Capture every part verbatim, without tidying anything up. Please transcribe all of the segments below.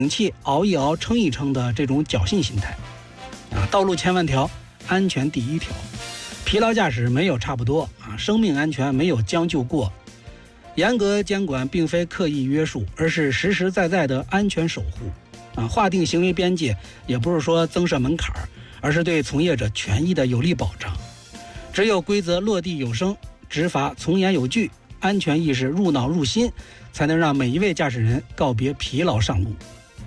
气熬一熬撑一撑的这种侥幸心态啊。道路千万条，安全第一条。疲劳驾驶没有差不多啊，生命安全没有将就过。严格监管并非刻意约束，而是实实在在的安全守护啊。划定行为边界也不是说增设门槛，而是对从业者权益的有力保障。只有规则落地有声，执法从严有据，安全意识入脑入心，才能让每一位驾驶人告别疲劳上路。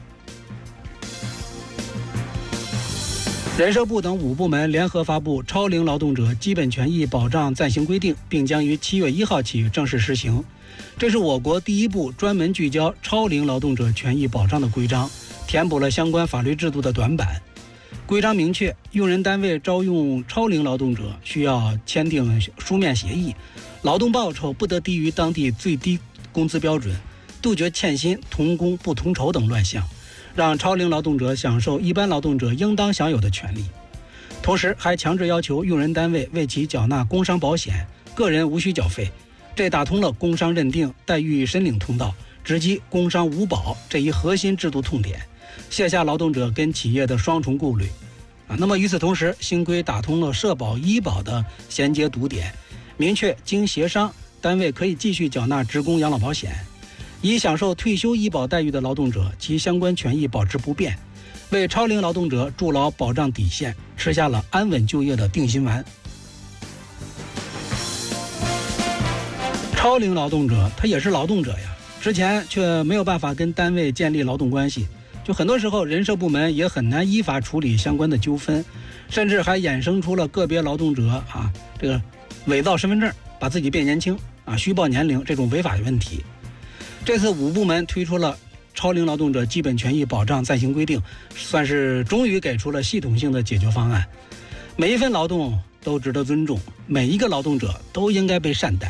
人社部等五部门联合发布《超龄劳动者基本权益保障暂行规定》，并将于七月一号起正式实行。这是我国第一部专门聚焦超龄劳动者权益保障的规章，填补了相关法律制度的短板。规章明确，用人单位招用超龄劳动者需要签订书面协议，劳动报酬不得低于当地最低工资标准，杜绝欠薪、同工不同酬等乱象，让超龄劳动者享受一般劳动者应当享有的权利。同时还强制要求用人单位为其缴纳工伤保险，个人无需缴费，这打通了工伤认定、待遇申领通道，直击工伤无保这一核心制度痛点，卸下劳动者跟企业的双重顾虑啊。那么与此同时，新规打通了社保医保的衔接堵点，明确经协商，单位可以继续缴纳职工养老保险。已享受退休医保待遇的劳动者，其相关权益保持不变，为超龄劳动者筑牢保障底线，吃下了安稳就业的定心丸。超龄劳动者他也是劳动者呀，之前却没有办法跟单位建立劳动关系，就很多时候人社部门也很难依法处理相关的纠纷，甚至还衍生出了个别劳动者啊这个伪造身份证，把自己变年轻啊，虚报年龄这种违法问题。这次五部门推出了超龄劳动者基本权益保障暂行规定，算是终于给出了系统性的解决方案。每一份劳动都值得尊重，每一个劳动者都应该被善待。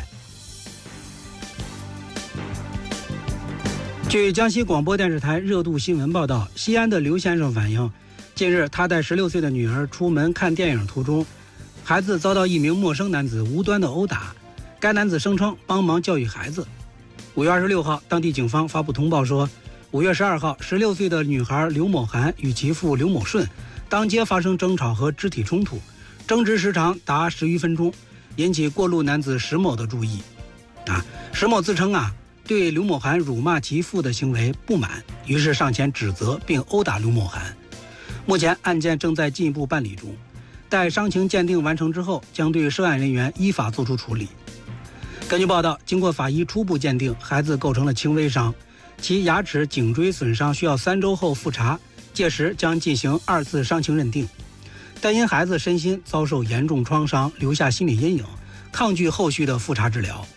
据江西广播电视台热度新闻报道，西安的刘先生反映，近日他带十六岁的女儿出门看电影途中，孩子遭到一名陌生男子无端的殴打，该男子声称帮忙教育孩子。五月二十六号，当地警方发布通报说，五月十二号，十六岁的女孩刘某涵与其父刘某顺当街发生争吵和肢体冲突，争执时长达十余分钟，引起过路男子石某的注意。啊，石某自称啊对刘某涵辱骂其父的行为不满，于是上前指责并殴打刘某涵。目前案件正在进一步办理中，待伤情鉴定完成之后，将对涉案人员依法作出处理。根据报道，经过法医初步鉴定，孩子构成了轻微伤，其牙齿、颈椎损伤需要三周后复查，届时将进行二次伤情认定。但因孩子身心遭受严重创伤，留下心理阴影，抗拒后续的复查治疗。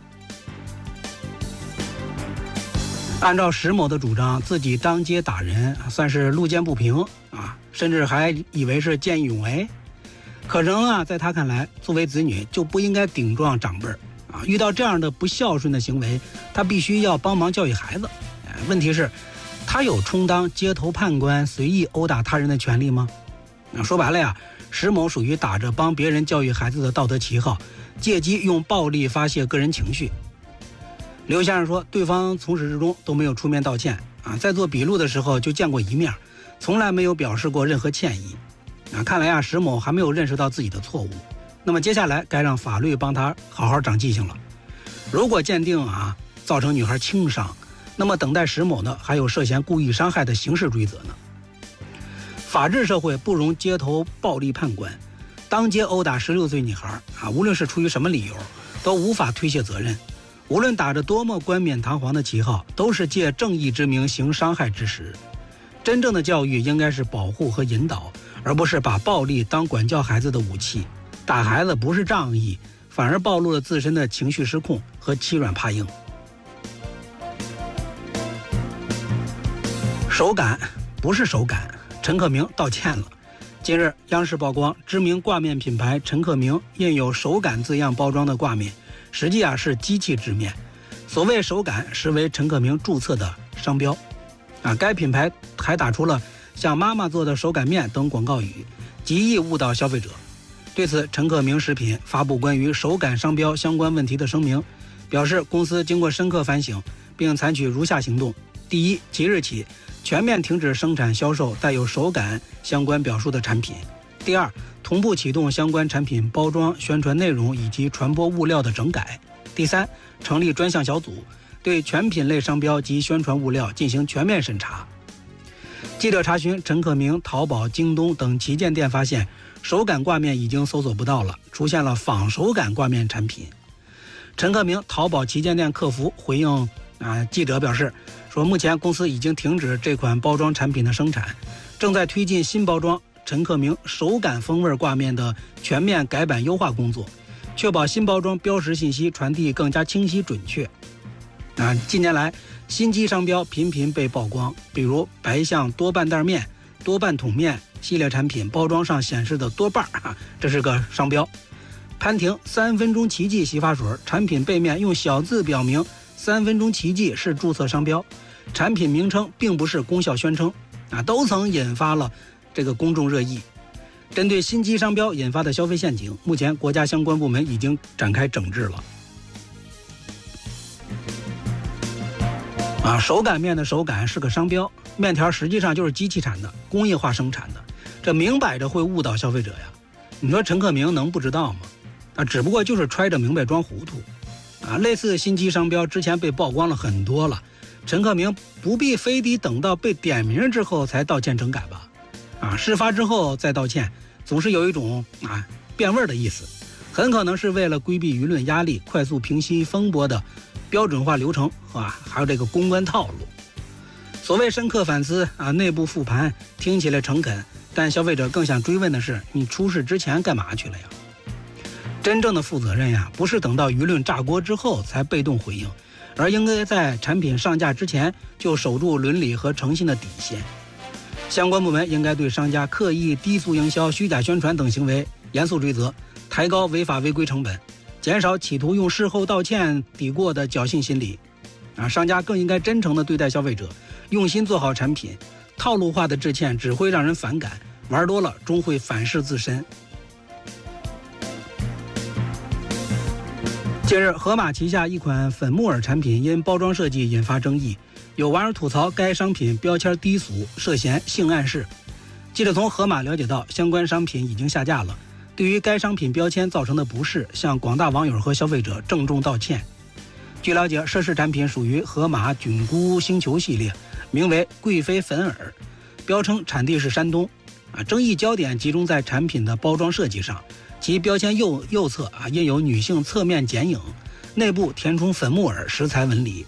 按照石某的主张，自己当街打人算是路见不平啊，甚至还以为是见义勇为。可能啊，在他看来，作为子女就不应该顶撞长辈儿。啊，遇到这样的不孝顺的行为，他必须要帮忙教育孩子。哎，问题是，他有充当街头判官、随意殴打他人的权利吗？啊，说白了呀，石某属于打着帮别人教育孩子的道德旗号，借机用暴力发泄个人情绪。刘先生说，对方从始至终都没有出面道歉啊，在做笔录的时候就见过一面，从来没有表示过任何歉意。啊，看来啊，石某还没有认识到自己的错误。那么接下来该让法律帮他好好长记性了。如果鉴定啊造成女孩轻伤，那么等待石某的还有涉嫌故意伤害的刑事追责呢。法治社会不容街头暴力判官，当街殴打十六岁女孩啊，无论是出于什么理由，都无法推卸责任。无论打着多么冠冕堂皇的旗号，都是借正义之名行伤害之实。真正的教育应该是保护和引导，而不是把暴力当管教孩子的武器。打孩子不是仗义，反而暴露了自身的情绪失控和欺软怕硬。手感不是手感，陈克明道歉了。近日，央视曝光知名挂面品牌陈克明印有手感字样包装的挂面，实际啊是机器制面。所谓手感实为陈克明注册的商标。啊，该品牌还打出了像妈妈做的手擀面等广告语，极易误导消费者。对此，陈克明食品发布关于手感商标相关问题的声明，表示公司经过深刻反省，并采取如下行动： 第一，即日起全面停止生产销售带有手感相关表述的产品；第二，同步启动相关产品包装、宣传内容以及传播物料的整改；第三，成立专项小组，对全品类商标及宣传物料进行全面审查。记者查询陈克明淘宝、京东等旗舰店，发现手感挂面已经搜索不到了，出现了仿手感挂面产品。陈克明淘宝旗舰店客服回应啊记者表示，说目前公司已经停止这款包装产品的生产，正在推进新包装陈克明手感风味挂面的全面改版优化工作，确保新包装标识信息传递更加清晰准确。啊，近年来新机商标频频被曝光，比如白象多半袋面、多半桶面系列产品包装上显示的多半啊，这是个商标。潘婷三分钟奇迹洗发水产品背面用小字表明三分钟奇迹是注册商标，产品名称并不是功效宣称啊，都曾引发了这个公众热议。针对新机商标引发的消费陷阱，目前国家相关部门已经展开整治了。啊，手擀面的手擀是个商标，面条实际上就是机器产的、工业化生产的，这明摆着会误导消费者呀。你说陈克明能不知道吗？啊，只不过就是揣着明白装糊涂。啊，类似新机商标之前被曝光了很多了，陈克明不必非得等到被点名之后才道歉整改吧？啊，事发之后再道歉，总是有一种啊变味的意思，很可能是为了规避舆论压力、快速平息风波的标准化流程啊，还有这个公关套路。所谓深刻反思啊，内部复盘，听起来诚恳，但消费者更想追问的是，你出事之前干嘛去了呀？真正的负责任呀，不是等到舆论炸锅之后才被动回应，而应该在产品上架之前就守住伦理和诚信的底线。相关部门应该对商家刻意低俗营销、虚假宣传等行为严肃追责，抬高违法违规成本，减少企图用事后道歉抵过的侥幸心理。啊，商家更应该真诚地对待消费者，用心做好产品。套路化的致歉只会让人反感，玩多了终会反噬自身。近日，盒马旗下一款粉木耳产品因包装设计引发争议，有网友吐槽该商品标签低俗，涉嫌性暗示。记者从盒马了解到，相关商品已经下架了。对于该商品标签造成的不适，向广大网友和消费者郑重道歉。据了解，涉事产品属于盒马菌菇星球系列，名为贵妃粉耳，标称产地是山东。啊，争议焦点集中在产品的包装设计上。其标签右右侧啊印有女性侧面剪影，内部填充粉木耳食材纹理。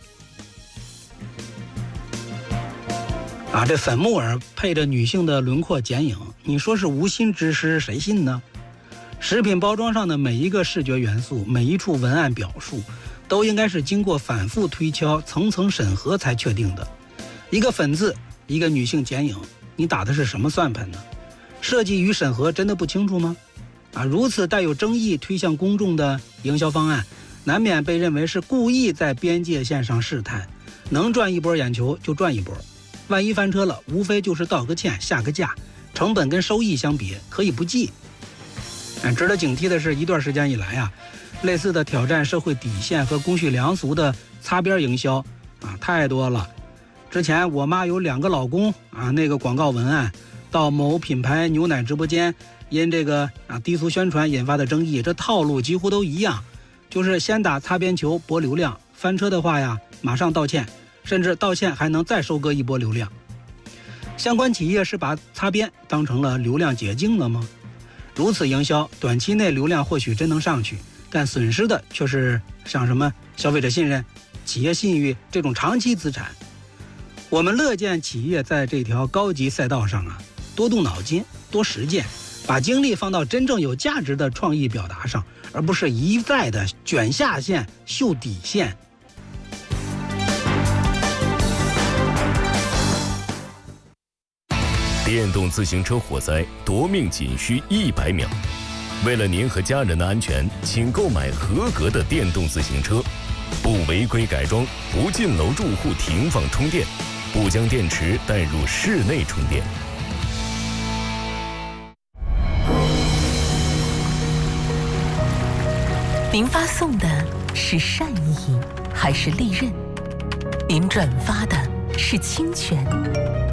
啊，这粉木耳配着女性的轮廓剪影，你说是无心之失，谁信呢？食品包装上的每一个视觉元素，每一处文案表述，都应该是经过反复推敲、层层审核才确定的。一个粉字，一个女性剪影，你打的是什么算盘呢？设计与审核真的不清楚吗？啊，如此带有争议推向公众的营销方案，难免被认为是故意在边界线上试探，能赚一波眼球就赚一波，万一翻车了，无非就是道个歉、下个价，成本跟收益相比可以不计。哎，值得警惕的是，一段时间以来啊，类似的挑战社会底线和公序良俗的擦边营销啊太多了。之前我妈有两个老公啊，那个广告文案，到某品牌牛奶直播间。因这个啊低俗宣传引发的争议，这套路几乎都一样，就是先打擦边球博流量，翻车的话呀马上道歉，甚至道歉还能再收割一波流量。相关企业是把擦边当成了流量捷径了吗？如此营销，短期内流量或许真能上去，但损失的却是像什么消费者信任、企业信誉这种长期资产。我们乐见企业在这条高级赛道上啊多动脑筋、多实践，把精力放到真正有价值的创意表达上，而不是一再的卷下限、秀底线。 电动自行车火灾夺命仅需一百秒。为了您和家人的安全，请购买合格的电动自行车，不违规改装，不进楼住户停放充电，不将电池带入室内充电。 您发送的是善意还是利刃？您转发的是清泉，